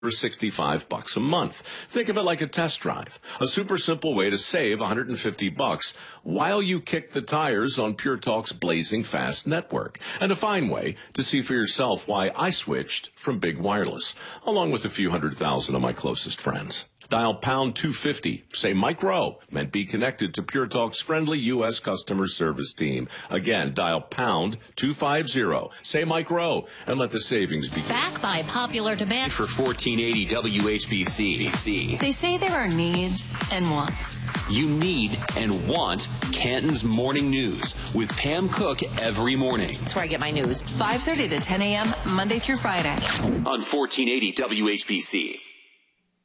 for $65 a month. Think of it like a test drive. A super simple way to save $150 while you kick the tires on Pure Talk's blazing fast network. And a fine way to see for yourself why I switched from Big Wireless, along with a few 100,000 of my closest friends. Dial pound 250, say Mike Rowe, and be connected to Pure Talk's friendly U.S. customer service team. Again, dial pound 250, say Mike Rowe, and let the savings begin. Back by popular demand for 1480 WHBC. They say there are needs and wants. You need and want Canton's Morning News with Pam Cook every morning. That's where I get my news. 5:30 to 10 a.m. Monday through Friday. On 1480 WHBC.